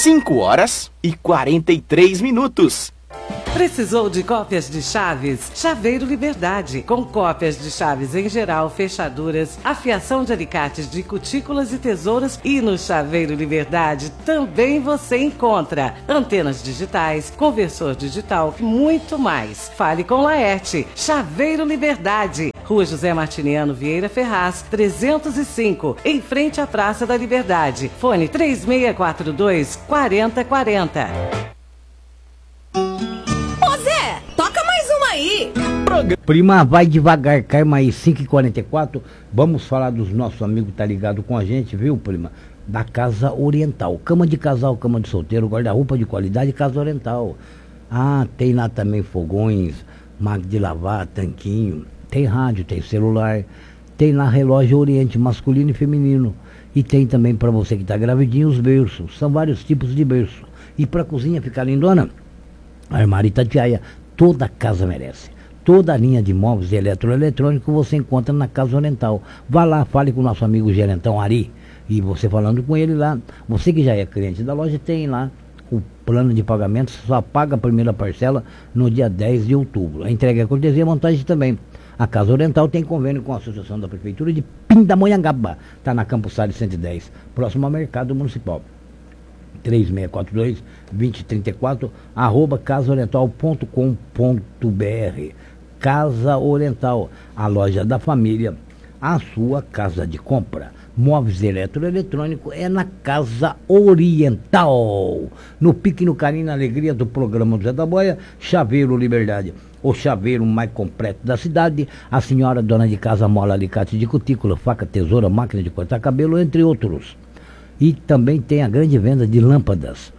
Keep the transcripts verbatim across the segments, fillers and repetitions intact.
cinco horas e quarenta e três minutos. Precisou de cópias de chaves? Chaveiro Liberdade. Com cópias de chaves em geral, fechaduras, afiação de alicates de cutículas e tesouras. E no Chaveiro Liberdade também você encontra antenas digitais, conversor digital, muito mais. Fale com Laerte. Chaveiro Liberdade. Rua José Martiniano Vieira Ferraz, trezentos e cinco, em frente à Praça da Liberdade. Fone três seis quatro dois, quatro zero quatro zero. Aí. Prima, vai devagar, Carma aí, cinco e quarenta e quatro. Vamos falar dos nossos amigos que tá ligado com a gente, viu, prima? Da Casa Oriental. Cama de casal, cama de solteiro, guarda-roupa de qualidade, Casa Oriental. Ah, tem lá também fogões, máquina de lavar, tanquinho. Tem rádio, tem celular. Tem lá relógio Oriente, masculino e feminino. E tem também para você que tá gravidinho os berços. São vários tipos de berço. E pra cozinha ficar lindona, armário Itatiaia. Toda casa merece. Toda a linha de móveis e eletroeletrônicos você encontra na Casa Oriental. Vá lá, fale com o nosso amigo gerentão Ari. E você falando com ele lá, você que já é cliente da loja, tem lá o plano de pagamento, só paga a primeira parcela no dia dez de outubro. A entrega é cortesia e montagem também. A Casa Oriental tem convênio com a Associação da Prefeitura de Pindamonhangaba. Está na Campos Salles cento e dez, próximo ao Mercado Municipal. três seis quatro dois, dois zero três quatro, arroba casa oriental ponto com ponto br. Casa Oriental, a loja da família, a sua casa de compra. Móveis eletroeletrônico é na Casa Oriental. No pique, no carinho, na alegria do programa do Zé da Boia, Chaveiro Liberdade. O chaveiro mais completo da cidade. A senhora dona de casa mola alicate de cutícula, faca, tesoura, máquina de cortar cabelo, entre outros. E também tem a grande venda de lâmpadas,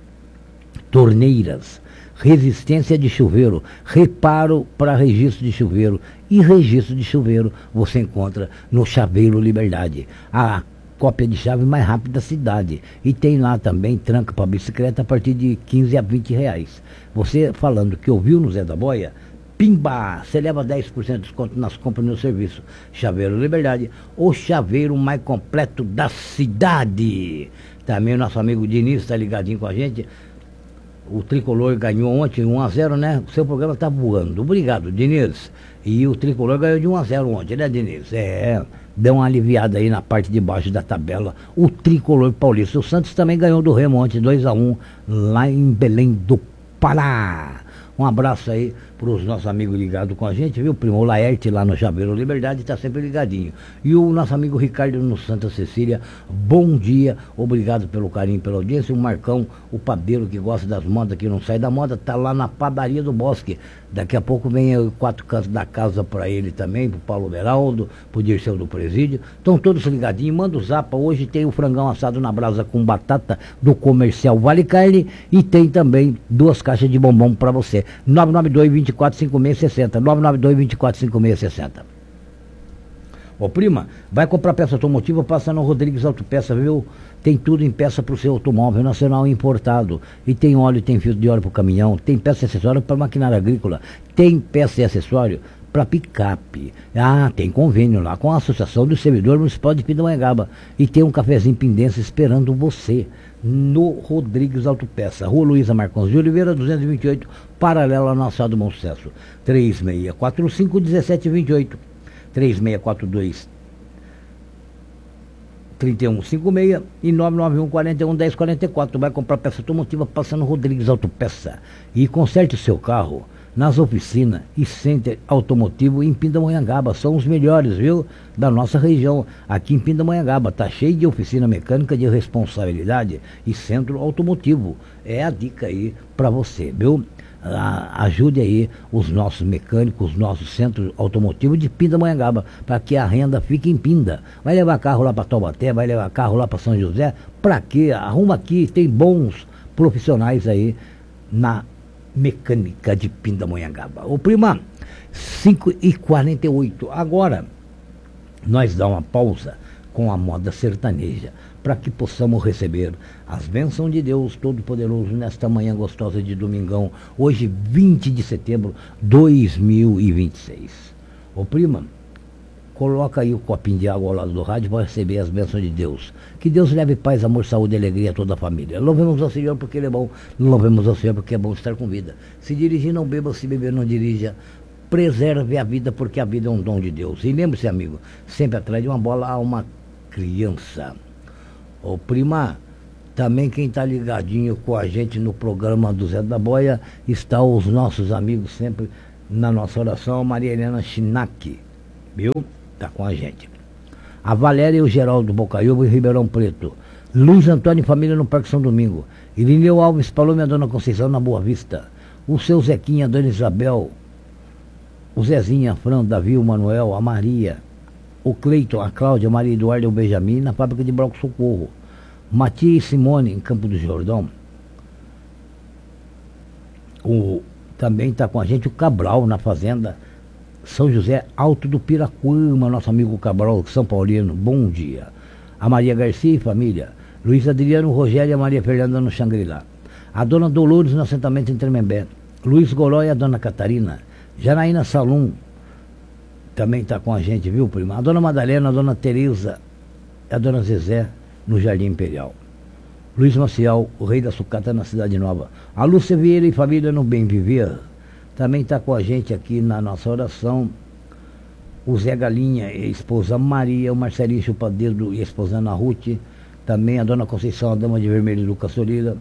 torneiras, resistência de chuveiro, reparo para registro de chuveiro e registro de chuveiro você encontra no Chaveiro Liberdade, a cópia de chave mais rápida da cidade. E tem lá também tranca para bicicleta a partir de quinze a vinte reais. Você falando que ouviu no Zé da Boia, pimba, você leva dez por cento de desconto nas compras no serviço. Chaveiro Liberdade, o chaveiro mais completo da cidade. Também o nosso amigo Diniz está ligadinho com a gente. O Tricolor ganhou ontem um a zero, né? O seu programa está voando. Obrigado, Diniz. E o Tricolor ganhou de um a zero ontem, né, Diniz? É, deu uma aliviada aí na parte de baixo da tabela. O Tricolor paulista. O Santos também ganhou do Remo ontem, dois a um, lá em Belém do Pará. Um abraço aí para os nossos amigos ligados com a gente, viu, primo? O Laerte lá no Chaveiro Liberdade está sempre ligadinho. E o nosso amigo Ricardo no Santa Cecília, bom dia, obrigado pelo carinho, pela audiência. O Marcão, o padeiro que gosta das modas, que não sai da moda, tá lá na padaria do Bosque. Daqui a pouco vem o quatro cantos da casa para ele também, pro Paulo Beraldo, pro Dirceu do Presídio. Estão todos ligadinhos, manda o zapa. Hoje tem o frangão assado na brasa com batata do Comercial Vale Carne e tem também duas caixas de bombom para você. nove nove dois, dois quatro cinco seis seis zero, nove nove dois, dois quatro cinco seis seis zero. Ô prima, vai comprar peça automotiva, passa no Rodrigues Autopeça, viu? Tem tudo em peça para o seu automóvel nacional importado. E tem óleo, tem fio de óleo para o caminhão, tem peça e acessório para maquinária agrícola, tem peça e acessório para picape. Ah, tem convênio lá com a Associação do Servidor Municipal de Pindamonhangaba. E tem um cafezinho pindense esperando você no Rodrigues Autopeça, Rua Luísa Marcons de Oliveira, duzentos e vinte e oito, paralela ao nosso do Bom Sucesso. três seis quatro cinco, um sete dois oito, três seis quatro dois, três um cinco seis e nove nove um, quatro um, um zero quatro quatro. Vai comprar peça automotiva passando Rodrigues Autopeça. E conserte o seu carro nas oficinas e center automotivo em Pindamonhangaba. São os melhores, viu, da nossa região. Aqui em Pindamonhangaba tá cheio de oficina mecânica de responsabilidade e centro automotivo. É a dica aí para você, viu? Ah, ajude aí os nossos mecânicos, os nossos centros automotivos de Pindamonhangaba, para que a renda fique em Pinda. Vai levar carro lá para Taubaté, vai levar carro lá para São José, para quê? Arruma aqui, tem bons profissionais aí na mecânica de Pindamonhangaba. Ô prima, cinco e quarenta e oito. Agora nós dá uma pausa com a moda sertaneja, para que possamos receber as bênçãos de Deus Todo-Poderoso nesta manhã gostosa de domingão, hoje vinte de setembro de dois mil e vinte e seis. Ô prima, Coloca aí o copinho de água ao lado do rádio para receber as bênçãos de Deus. Que Deus leve paz, amor, saúde e alegria a toda a família. Louvemos ao Senhor porque Ele é bom. Louvemos ao Senhor porque é bom estar com vida. Se dirigir, não beba. Se beber, não dirija. Preserve a vida porque a vida é um dom de Deus. E lembre-se, amigo, sempre atrás de uma bola há uma criança. Ô, prima, também quem está ligadinho com a gente no programa do Zé da Boia está os nossos amigos sempre na nossa oração, Maria Helena Chinac, viu? Está com a gente. A Valéria e o Geraldo Bocaiúva em Ribeirão Preto. Luiz Antônio e família no Parque São Domingo. Irineu Alves Paloma e a Dona Conceição na Boa Vista. O seu Zequinha, a Dona Isabel, o Zezinha, a Fran, Davi, o Manuel, a Maria, o Cleiton, a Cláudia, a Maria Eduardo e o Benjamin na fábrica de Broco Socorro. Matias e Simone em Campo do Jordão. O, também está com a gente o Cabral na fazenda São José Alto do Piracuama, nosso amigo Cabral, São Paulino, bom dia. A Maria Garcia e família, Luiz Adriano, Rogério e a Maria Fernanda no Xangri-Lá. A Dona Dolores no assentamento em Tremembé. Luiz Gorói e a Dona Catarina. Janaína Salum também está com a gente, viu, prima? A Dona Madalena, a Dona Tereza e a Dona Zezé no Jardim Imperial. Luiz Maciel, o rei da sucata na Cidade Nova. A Lúcia Vieira e família no Bem Viver. Também está com a gente aqui na nossa oração o Zé Galinha e a esposa Maria, o Marcelinho Chupadedo e a esposa Ana Ruth. Também a Dona Conceição, a Dama de Vermelho do Caçolira.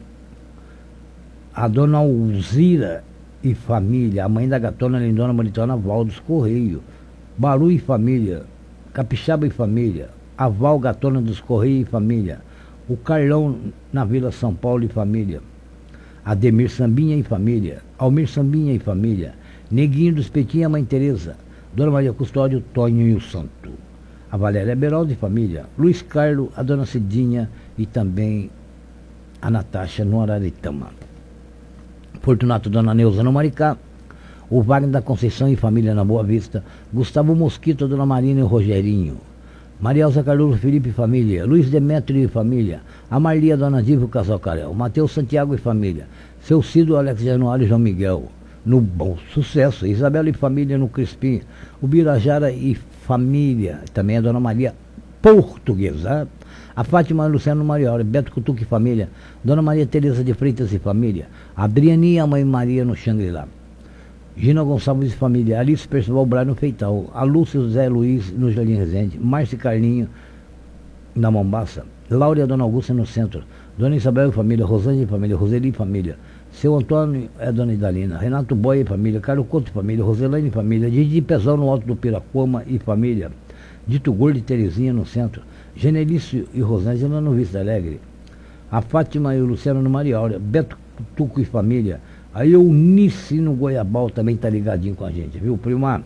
A Dona Alzira e família, a mãe da gatona lindona Maritona Valdos Correio. Baru e família, Capixaba e família, a Val Gatona dos Correios e família, o Carlão na Vila São Paulo e família, Ademir Sambinha e família, Almir Sambinha e família, Neguinho dos Petinhos e a Mãe Teresa, Dona Maria Custódio, Tonho e o Santo, a Valéria Beraldo e família, Luiz Carlos, a Dona Cidinha e também a Natasha no Araritama. Fortunato, Dona Neuza no Maricá, o Wagner da Conceição e família na Boa Vista, Gustavo Mosquito, Dona Marina e o Rogerinho, Maria Elza Carlos, Felipe e família, Luiz Demétrio e família, a Marlia, Dona Diva e o Casal Carel, Matheus Santiago e família, Seu Cido, Alex Januário e João Miguel, no Bom Sucesso, Isabela e família no Crispim, o Birajara e família, também a Dona Maria Portuguesa, a Fátima Luciano Mariora, Beto Cutuque e família, Dona Maria Teresa de Freitas e família, a Briani e a Mãe Maria no Xangri-Lá, Gina Gonçalves e família, Alice Percival Braga no Feital, a Lúcia José Luiz no Jardim Resende, Márcia Carlinho na Mombaça, Laura e a Dona Augusta no centro, Dona Isabel e família, Rosângela e família, Roseli e família, Seu Antônio e a Dona Idalina, Renato Boia e família, Carlos Couto e família, Roselane e família, Didi Pezão no Alto do Piracuama e família, Dito Gordo e Terezinha no centro, Genelício e Rosângela no Vista Alegre, a Fátima e o Luciano no Maria Áurea, Beto Tuco e família, a Eunice no Goiabal também tá ligadinho com a gente, viu, prima?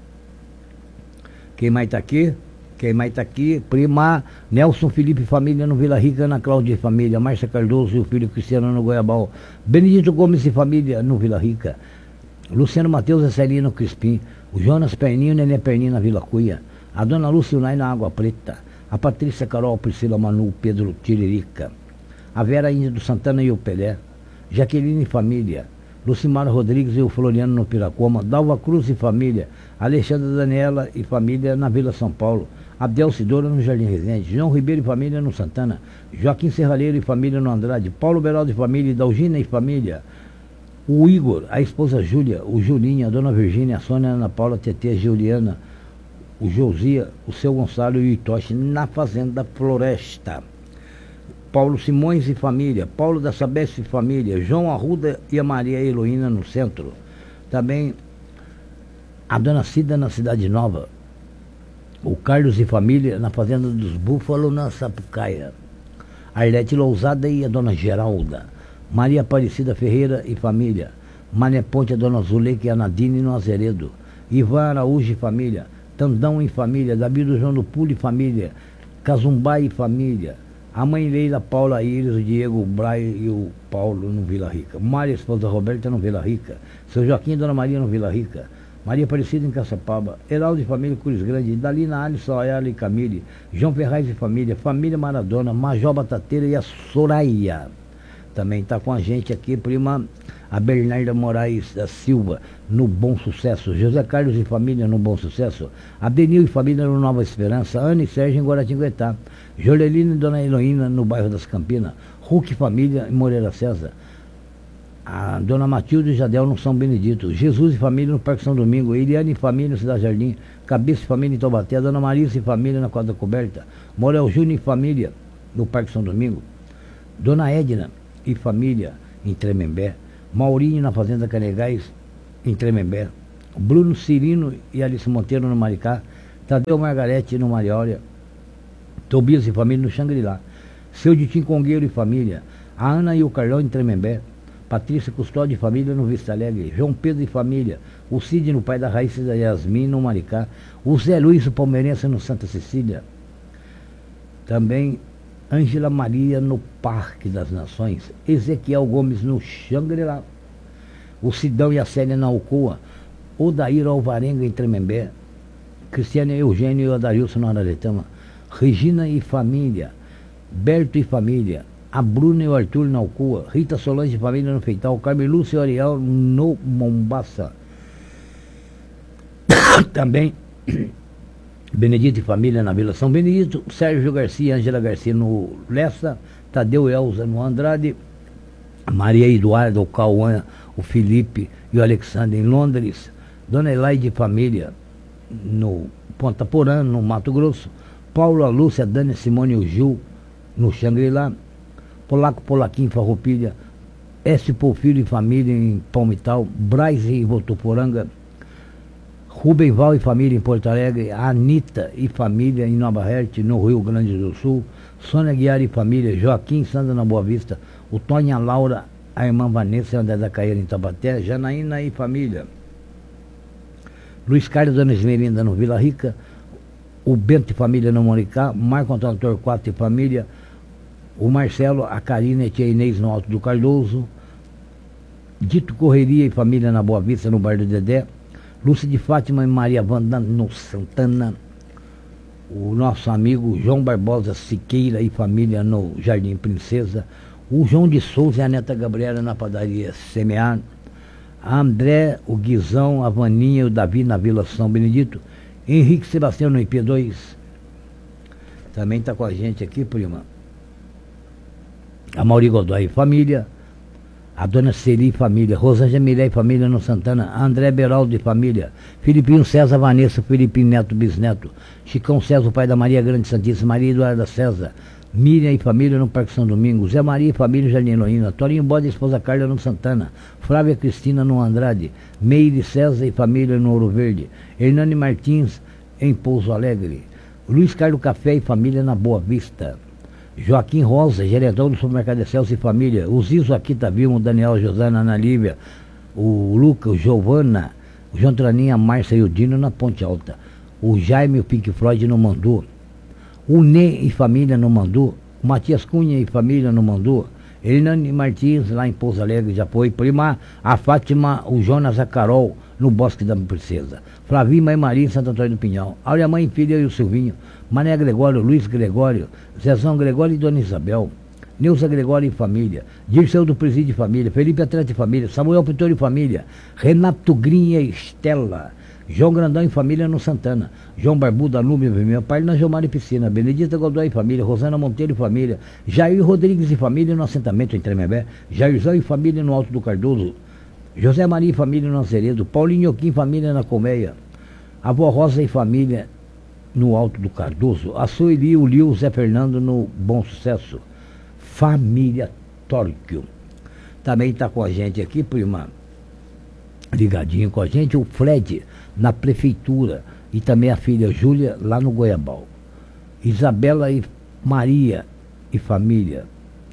Quem mais tá aqui? Quem mais tá aqui? Prima, Nelson Felipe e família no Vila Rica, Ana Cláudia e família, Márcia Cardoso e o filho Cristiano no Goiabal, Benedito Gomes e família no Vila Rica, Luciano Matheus e Celinha no Crispim, o Jonas Perninho e Nenê Perninho na Vila Cuia, a Dona Lúcia Unai na Água Preta, a Patrícia Carol, Priscila Manu, Pedro Tiririca, a Vera Índia do Santana e o Pelé, Jaqueline e família, Lucimar Rodrigues e o Floriano no Piracoma, Dalva Cruz e família, Alexandra Daniela e família na Vila São Paulo, Abdel Cidora no Jardim Resende, João Ribeiro e família no Santana, Joaquim Serralheiro e família no Andrade, Paulo Beraldo e família, Dalgina e família, o Igor, a esposa Júlia, o Julinha, a Dona Virgínia, a Sônia, a Ana Paula, a Tetê, a Juliana, o Josia, o Seu Gonçalo e o Itoche na Fazenda Floresta. Paulo Simões e família, Paulo da Sabesp e família, João Arruda e a Maria Heloína no centro. Também a Dona Cida na Cidade Nova, o Carlos e família na Fazenda dos Búfalos na Sapucaia, Arlete Lousada e a Dona Geralda, Maria Aparecida Ferreira e família, Mané Ponte, a Dona Zuleika e a Nadine no Azeredo, Ivan Araújo e família, Tandão e família, Davi do João do Pulo e família, Cazumbá e família, a mãe Leila, Paula Iris, o Diego, o Braio e o Paulo no Vila Rica, Maria, esposa Roberta no Vila Rica, Seu Joaquim e Dona Maria no Vila Rica, Maria Aparecida em Caçapava, Heraldo e família Cruz Grande, Dalina, Alisson, Ayala e Camille, João Ferraz e família, família Maradona, Major Batateira e a Soraya. Também está com a gente aqui, prima, a Bernarda Moraes da Silva, no Bom Sucesso. José Carlos e família no Bom Sucesso. Adenil e família no Nova Esperança. Ana e Sérgio em Guaratinguetá. Jolelina e Dona Heloína no bairro das Campinas. Hulk e família em Moreira César. A Dona Matilde e Jadel no São Benedito. Jesus e família no Parque São Domingo. Eliane e família no Cidade Jardim. Cabeça e família em Taubaté. Dona Marisa e família na Quadra Coberta. Morel Júnior e família no Parque São Domingo. Dona Edna e família em Tremembé. Maurinho na Fazenda Canegais em Tremembé. Bruno Cirino e Alice Monteiro no Maricá. Tadeu Margarete no Mariória. Tobias e família no Xangri-Lá. Seu Ditim Congueiro e família. A Ana e o Carlão em Tremembé. Patrícia Custódio e família no Vista Alegre. João Pedro e família. O Cid no pai da Raíssa e da Yasmin no Maricá. O Zé Luiz, o palmeirense no Santa Cecília. Também Ângela Maria no Parque das Nações. Ezequiel Gomes no Xangri-Lá. O Sidão e a Célia na Alcoa. Odair Alvarenga em Tremembé. Cristiane Eugênio e Adarilson na Araretama. Regina e família. Berto e família. A Bruna e o Arthur na Alcoa. Rita Solange e família no Feital. Carmen Lúcia e Ariel no Mombaça. Também Benedito e família na Vila São Benedito. Sérgio Garcia e Ângela Garcia no Lessa. Tadeu e Elza no Andrade. Maria Eduarda, o Cauã, o Felipe e o Alexandre em Londres. Dona Elaide e família no Ponta Porã, no Mato Grosso. Paulo, a Lúcia, a Dani, a Simone e o Gil no Xangri-Lá. Polaco, Polaquinho, Farroupilha. S. Porfírio e família em Palmital. Braz e Votuporanga. Rubem Val e família em Porto Alegre. Anitta e família em Nova Herte, no Rio Grande do Sul. Sônia Guiar e família. Joaquim Sandra na Boa Vista. O Tony e a Laura, a irmã Vanessa e André da Caeira em Tabaté. Janaína e família. Luiz Carlos e Dona Esmeralda no Vila Rica. O Bento e família no Moricá. Marco Antônio Torquato e família. O Marcelo, a Karina e a tia Inês no Alto do Cardoso. Dito Correria e família na Boa Vista, no Bar do Dedé. Lúcia de Fátima e Maria Wanda no Santana. O nosso amigo João Barbosa Siqueira e família no Jardim Princesa. O João de Souza e a neta Gabriela na padaria Semear. A André, o Guizão, a Vaninha e o Davi na Vila São Benedito. Henrique Sebastião no I P dois. Também está com a gente aqui, prima. A Mauri Godoy e família. A Dona Celi e família. Rosângela Miré e família no Santana. A André Beraldo e família. Filipinho César Vanessa, Filipinho Neto Bisneto. Chicão César, o pai da Maria Grande Santíssima. Maria Eduarda César. Miriam e família no Parque São Domingos. Zé Maria e família no Jardim Heloína. Torinho Bode e esposa Carla no Santana. Flávia Cristina no Andrade. Meire César e família no Ouro Verde. Hernani Martins em Pouso Alegre. Luiz Carlos Café e família na Boa Vista. Joaquim Rosa, gerentão do Supermercado Excelso e família. O Zizo Akita Vilmo, Daniel Josana, Ana Lívia. O Lucas, Giovana, o João Traninha, Márcia e o Dino na Ponte Alta. O Jaime e o Pink Floyd no Mandu. O Nê e família no Mandu. O Matias Cunha e família no Mandu. Hernani Martins lá em Pouso Alegre já foi. Prima, a Fátima, o Jonas, a Carol no Bosque da Princesa. Flavinho, Mãe Maria em Santo Antônio do Pinhal. Áurea Mãe, filha e o Silvinho. Mané Gregório, Luiz Gregório. Zezão Gregório e Dona Isabel. Neuza Gregório e família. Dirceu do Presídio e família. Felipe Atleta e família. Samuel Pintor e família. Renato Grinha e Estela. João Grandão e família no Santana. João Barbuda, Núbio, meu pai na Gilmar e Piscina. Benedita Godoy e família. Rosana Monteiro e família. Jair Rodrigues e família no assentamento em Tremembé. Jairzão e família no Alto do Cardoso. José Maria e família no Azeredo. Paulinho Oquim e família na Colmeia. Avó Rosa e família no Alto do Cardoso. A Sueli, o Lio, o Zé Fernando no Bom Sucesso. Família Torquio. Também está com a gente aqui, prima, ligadinho com a gente, o Fred na prefeitura. E também a filha Júlia lá no Goiabal. Isabela e Maria e família.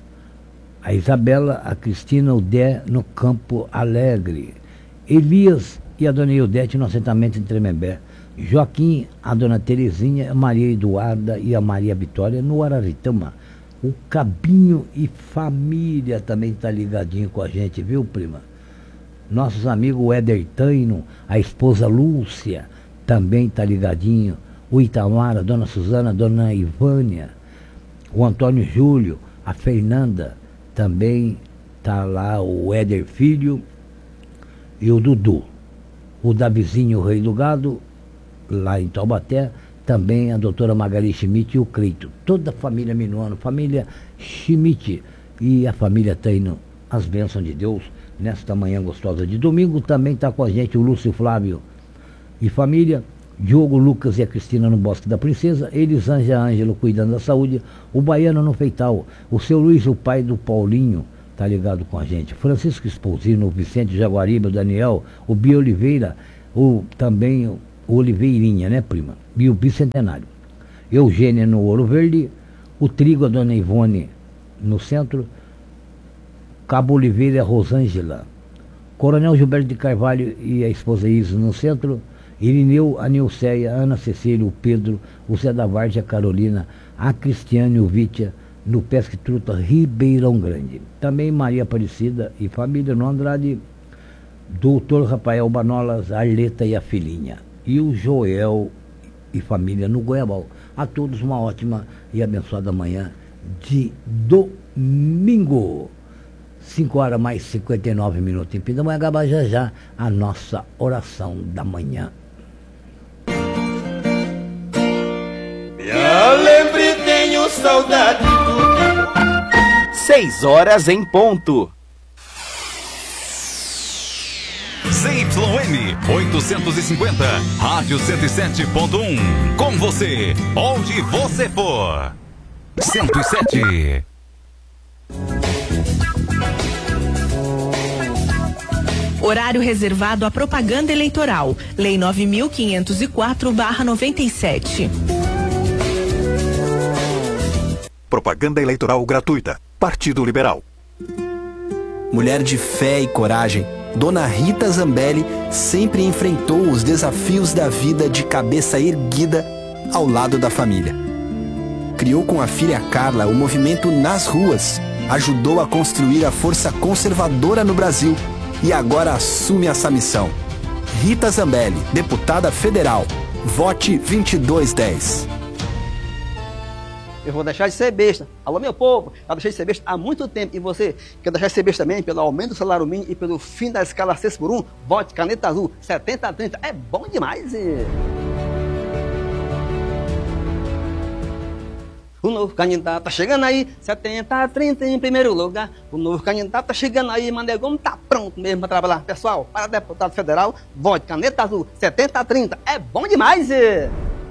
A Isabela, a Cristina, o Dé no Campo Alegre. Elias e a dona Eudete no assentamento em Tremembé. Joaquim, a dona Terezinha, a Maria Eduarda e a Maria Vitória no Araritama. O Cabinho e família também está ligadinho com a gente, viu, prima? Nossos amigos Éder Taino, a esposa Lúcia, também está ligadinho. O Itamar, a dona Suzana, a dona Ivânia. O Antônio Júlio, a Fernanda, também tá lá o Éder Filho e o Dudu. O Davizinho, o Rei do Gado, lá em Taubaté, também a doutora Magali Schmidt e o Cleito. Toda a família Minuano, família Schmidt. E a família está indo as bênçãos de Deus nesta manhã gostosa de domingo. Também está com a gente o Lúcio Flávio e família, Diogo, Lucas e a Cristina no Bosque da Princesa, Elisângela Ângelo cuidando da saúde, o Baiano no Feital, o seu Luiz, o pai do Paulinho, tá ligado com a gente, Francisco Esposino, o Vicente Jaguaribe, o Daniel, o Bia Oliveira, o, também o Oliveirinha, né, prima? E o Bicentenário. Eugênia no Ouro Verde, o Trigo, a Dona Ivone no centro, Cabo Oliveira e a Rosângela, Coronel Gilberto de Carvalho e a esposa Isa no centro, Irineu, a Nilceia, a Ana Cecília, o Pedro, o Zé da Varde, a Carolina, a Cristiane e o Vítia, no Pesque Truta, Ribeirão Grande. Também Maria Aparecida e família no Andrade, doutor Rafael Banolas, a Arleta e a filhinha. E o Joel e família no Goiabal. A todos uma ótima e abençoada manhã de domingo. cinco horas mais cinquenta e nove minutos em Pindamonhangaba, já já a nossa oração da manhã. Eu lembre, tenho saudade do... Seis horas em ponto. Z Y M oitocentos e cinquenta, Rádio cento e sete ponto um. Com você, onde você for. cento e sete. Horário reservado à propaganda eleitoral. Lei nove mil quinhentos e quatro barra noventa e sete. Propaganda eleitoral gratuita. Partido Liberal. Mulher de fé e coragem, Dona Rita Zambelli sempre enfrentou os desafios da vida de cabeça erguida ao lado da família. Criou com a filha Carla o movimento Nas Ruas, ajudou a construir a força conservadora no Brasil e agora assume essa missão. Rita Zambelli, deputada federal. Vote vinte e dois dez. Eu vou deixar de ser besta. Alô, meu povo, eu deixei de ser besta há muito tempo. E você quer deixar de ser besta também pelo aumento do salário mínimo e pelo fim da escala seis por um? Vote Caneta Azul, setenta a trinta. É bom demais. E... o novo candidato tá chegando aí, setenta a trinta em primeiro lugar. O novo candidato tá chegando aí, Manegão tá pronto mesmo para trabalhar. Pessoal, para deputado federal, vote Caneta Azul, setenta a trinta. É bom demais. E...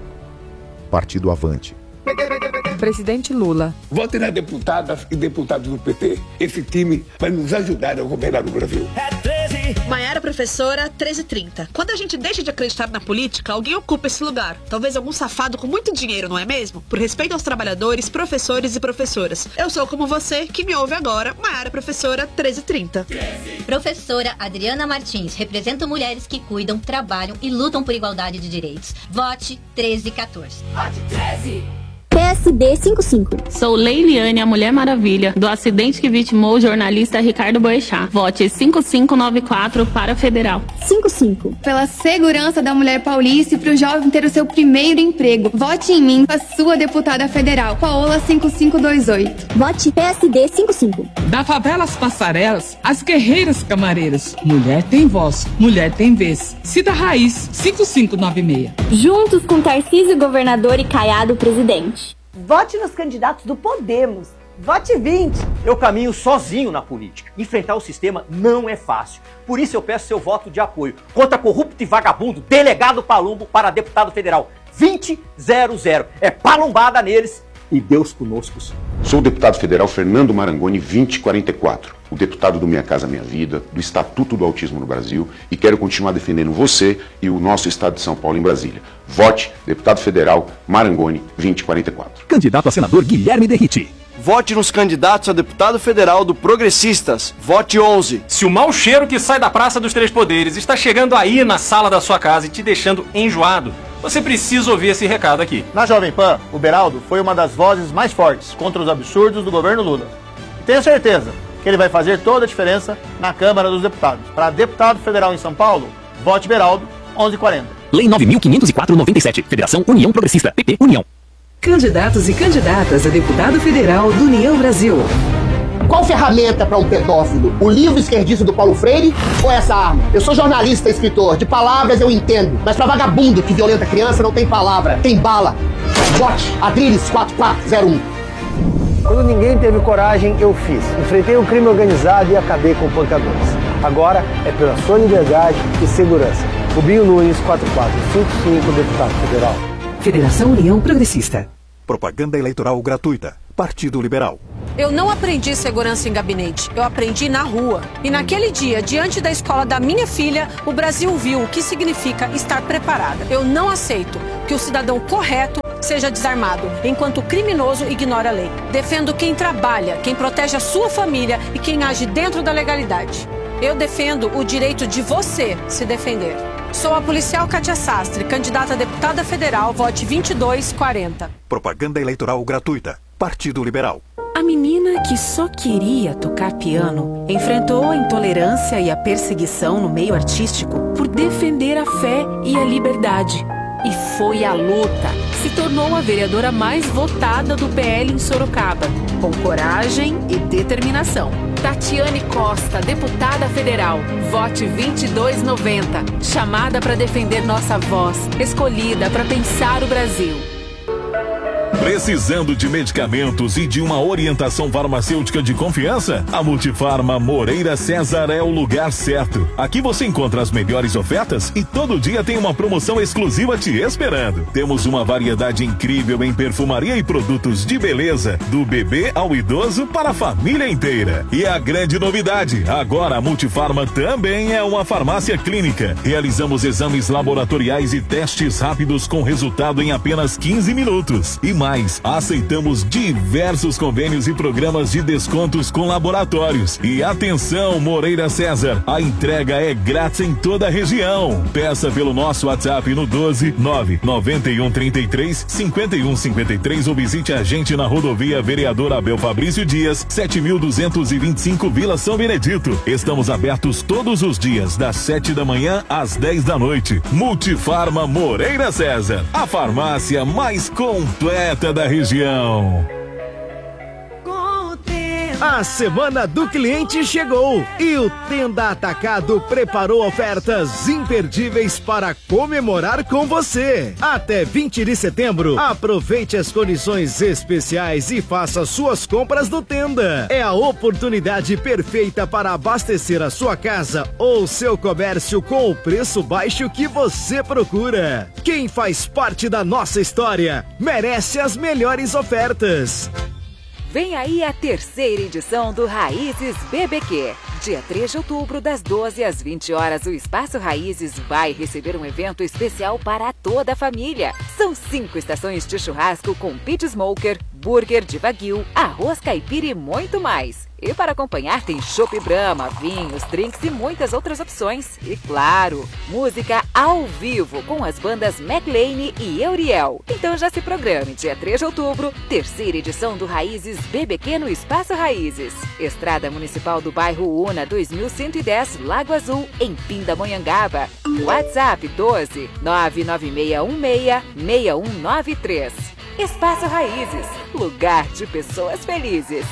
Partido Avante. Presidente Lula. Vote nas deputadas e deputados do P T. Esse time vai nos ajudar a governar o Brasil. É treze. Maiara Professora, treze e trinta. Quando a gente deixa de acreditar na política, alguém ocupa esse lugar. Talvez algum safado com muito dinheiro, não é mesmo? Por respeito aos trabalhadores, professores e professoras. Eu sou como você, que me ouve agora, Maiara Professora, treze e trinta. Professora Adriana Martins, representa mulheres que cuidam, trabalham e lutam por igualdade de direitos. Vote treze e quatorze. Vote treze. P S D cinquenta e cinco. Sou Leiliane, a Mulher Maravilha, do acidente que vitimou o jornalista Ricardo Boechat. Vote cinco cinco nove quatro para Federal. cinquenta e cinco. Pela segurança da mulher paulista e para o jovem ter o seu primeiro emprego. Vote em mim, a sua deputada federal, Paola cinco cinco dois oito. Vote P S D cinquenta e cinco. Da favela às passarelas, as guerreiras camareiras. Mulher tem voz, mulher tem vez. Cida Raiz, cinco cinco nove seis. Juntos com Tarcísio governador e Caiado presidente. Vote nos candidatos do Podemos. Vote vinte. Eu caminho sozinho na política. Enfrentar o sistema não é fácil. Por isso eu peço seu voto de apoio contra corrupto e vagabundo delegado Palumbo para deputado federal. vinte zero zero. É palumbada neles e Deus conosco. Sou o deputado federal Fernando Marangoni, vinte quarenta e quatro. O deputado do Minha Casa Minha Vida, do Estatuto do Autismo no Brasil, e quero continuar defendendo você e o nosso estado de São Paulo em Brasília. Vote, deputado federal Marangoni, vinte quarenta e quatro. Candidato a senador Guilherme Derrite. Vote nos candidatos a deputado federal do Progressistas. Vote onze. Se o mau cheiro que sai da Praça dos Três Poderes está chegando aí na sala da sua casa e te deixando enjoado, você precisa ouvir esse recado aqui. Na Jovem Pan, o Beraldo foi uma das vozes mais fortes contra os absurdos do governo Lula. E tenho certeza que ele vai fazer toda a diferença na Câmara dos Deputados. Para deputado federal em São Paulo, vote Beraldo, onze quarenta. Lei nove mil quinhentos e quatro barra noventa e sete. Federação União Progressista. P P União. Candidatos e candidatas a deputado federal do União Brasil. Qual ferramenta para um pedófilo? O livro esquerdista do Paulo Freire ou essa arma? Eu sou jornalista e escritor. De palavras eu entendo. Mas para vagabundo que violenta criança não tem palavra, tem bala. Vote Adriles quatro quatro zero um. Quando ninguém teve coragem, eu fiz. Enfrentei o crime organizado e acabei com pancadores. Agora é pela sua liberdade e segurança. Rubinho Nunes, quatro quatro cinco cinco, deputado federal. Federação União Progressista. Propaganda eleitoral gratuita. Partido Liberal. Eu não aprendi segurança em gabinete, eu aprendi na rua. E naquele dia, diante da escola da minha filha, o Brasil viu o que significa estar preparada. Eu não aceito que o cidadão correto seja desarmado, enquanto o criminoso ignora a lei. Defendo quem trabalha, quem protege a sua família e quem age dentro da legalidade. Eu defendo o direito de você se defender. Sou a policial Kátia Sastre, candidata a deputada federal, vote vinte e dois quarenta. Propaganda eleitoral gratuita. Partido Liberal. A menina que só queria tocar piano enfrentou a intolerância e a perseguição no meio artístico por defender a fé e a liberdade. E foi à luta. Se tornou a vereadora mais votada do P L em Sorocaba, com coragem e determinação. Tatiane Costa, deputada federal, vote vinte e dois noventa. Chamada para defender nossa voz, escolhida para pensar o Brasil. Precisando de medicamentos e de uma orientação farmacêutica de confiança? A Multifarma Moreira César é o lugar certo. Aqui você encontra as melhores ofertas e todo dia tem uma promoção exclusiva te esperando. Temos uma variedade incrível em perfumaria e produtos de beleza, do bebê ao idoso para a família inteira. E a grande novidade, agora a Multifarma também é uma farmácia clínica. Realizamos exames laboratoriais e testes rápidos com resultado em apenas quinze minutos. E mais, aceitamos diversos convênios e programas de descontos com laboratórios. E atenção, Moreira César, a entrega é grátis em toda a região. Peça pelo nosso WhatsApp no doze nove nove um três três cinco um cinco três ou visite a gente na rodovia Vereador Abel Fabrício Dias, sete mil duzentos e vinte e cinco, Vila São Benedito. Estamos abertos todos os dias, das sete da manhã às dez da noite. Multifarma Moreira César, a farmácia mais completa da região. A semana do cliente chegou e o Tenda Atacado preparou ofertas imperdíveis para comemorar com você. Até vinte de setembro, aproveite as condições especiais e faça suas compras no Tenda. É a oportunidade perfeita para abastecer a sua casa ou seu comércio com o preço baixo que você procura. Quem faz parte da nossa história merece as melhores ofertas. Vem aí a terceira edição do Raízes B B Q. Dia três de outubro, das doze às vinte horas, o Espaço Raízes vai receber um evento especial para toda a família. São cinco estações de churrasco com pit smoker, burger de wagyu, arroz caipira e muito mais. E para acompanhar tem chopp Brahma, vinhos, drinks e muitas outras opções. E claro, música ao vivo com as bandas McLean e Euriel. Então já se programe, dia três de outubro, terceira edição do Raízes B B Q no Espaço Raízes. Estrada Municipal do Bairro Una, dois mil cento e dez, Lago Azul, em Pindamonhangaba. WhatsApp doze nove nove seis um seis seis um nove três. Espaço Raízes, lugar de pessoas felizes.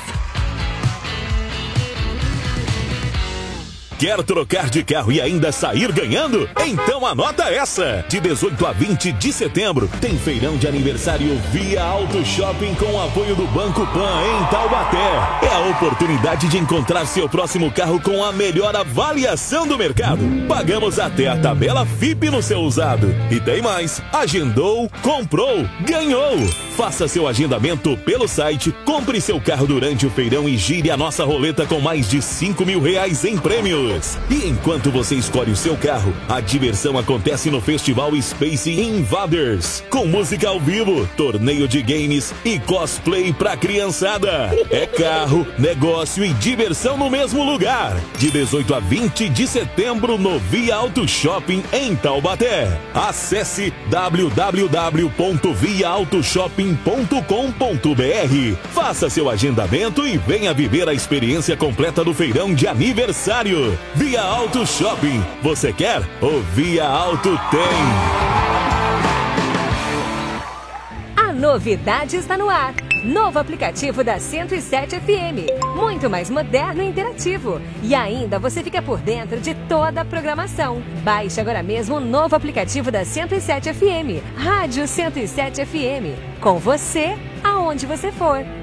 Quer trocar de carro e ainda sair ganhando? Então anota essa! De dezoito a vinte de setembro, tem feirão de aniversário Via Auto Shopping com o apoio do Banco Pan em Taubaté. É a oportunidade de encontrar seu próximo carro com a melhor avaliação do mercado. Pagamos até a tabela F I P no seu usado. E tem mais! Agendou, comprou, ganhou! Faça seu agendamento pelo site, compre seu carro durante o feirão e gire a nossa roleta com mais de cinco mil reais em prêmios. E enquanto você escolhe o seu carro, a diversão acontece no Festival Space Invaders, com música ao vivo, torneio de games e cosplay pra criançada. É carro, negócio e diversão no mesmo lugar. De dezoito a vinte de setembro no Via Auto Shopping em Taubaté. Acesse w w w ponto via auto shopping ponto com ponto b r. Faça seu agendamento e venha viver a experiência completa do feirão de aniversário. Via Auto Shopping. Você quer? O Via Auto tem. A novidade está no ar. Novo aplicativo da cento e sete F M. Muito mais moderno e interativo. E ainda você fica por dentro de toda a programação. Baixe agora mesmo o novo aplicativo da cento e sete F M. Rádio cento e sete F M. Com você, aonde você for.